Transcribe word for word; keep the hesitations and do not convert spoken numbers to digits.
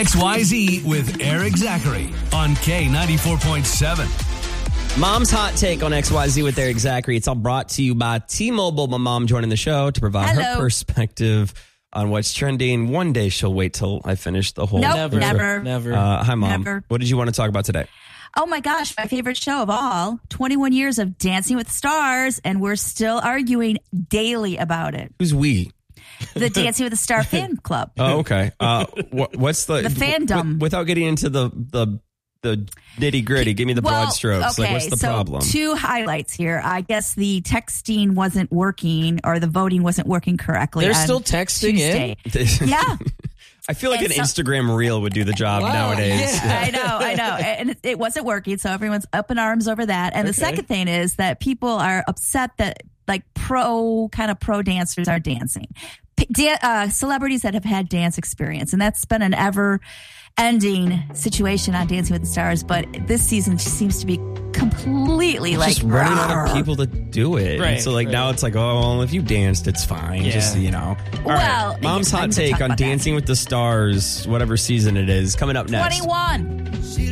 X Y Z with Eric Zachary on K ninety-four point seven. Mom's Hot Take on X Y Z with Eric Zachary. It's all brought to you by T-Mobile. My mom joining the show to provide Hello. her perspective on what's trending. One day she'll wait till I finish the whole. Nope, intro. never. Never. Uh, hi, Mom. Never. What did you want to talk about today? Oh my gosh, my favorite show of all, twenty-one years of Dancing with the Stars, and we're still arguing daily about it. Who's we? The Dancing with the Star fan club. Oh, okay. Uh, what, what's the The fandom. w- without getting into the the the nitty gritty, give me the Well, broad strokes. Okay, Like, what's the so problem? two highlights here. I guess the texting wasn't working, or the voting wasn't working correctly. They're on still texting in? Tuesday. Yeah. I feel like And an so- Instagram reel would do the job Wow, nowadays. yeah. I know, I know. And it, it wasn't working, so everyone's up in arms over that. And the Okay. second thing is that people are upset that like pro, kind of pro dancers are dancing. P- Dan- uh, celebrities that have had dance experience. And that's been an ever ending situation on Dancing with the Stars. But this season just seems to be completely like just running out of rawr. people to do it. Right, And so like right. now it's like, oh, well, if you danced, it's fine. Yeah. Just, you know. All Well, right. Mom's yeah, I'm Hot gonna Take talk on about that. Dancing with the Stars, whatever season it is, coming up next. twenty-one.